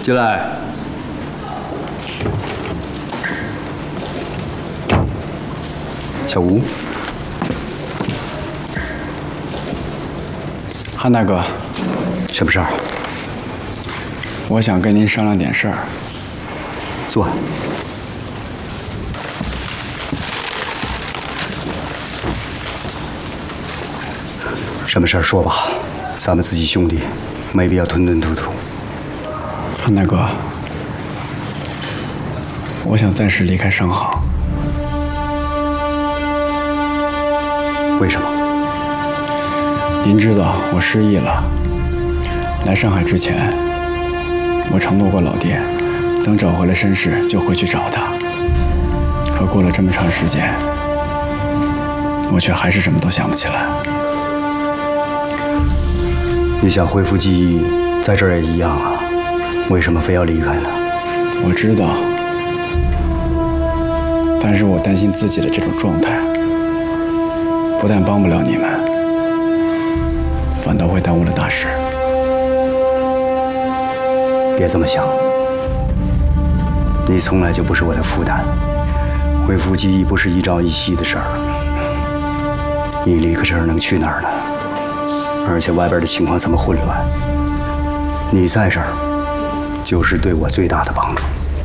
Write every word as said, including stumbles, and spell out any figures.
进来。小吴， 韩大哥， 什么事儿？ 我想跟您商量点事儿。 坐。什么事儿说吧，咱们自己兄弟，没必要吞吞吐吐。 韩大哥，我想暂时离开商行。 为什么？ 您知道我失忆了。来上海之前，我承诺过老爹，等找回了身世就回去找他。可过了这么长时间，我却还是什么都想不起来。 你想恢复记忆，在这儿也一样啊，为什么非要离开呢？ 我知道，但是我担心自己的这种状态，不但帮不了你们，反倒会耽误了大事。 别这么想，你从来就不是我的负担，恢复记忆不是一朝一夕的事儿。你离开这儿能去哪儿呢？而且外边的情况这么混乱，你在这儿就是对我最大的帮助。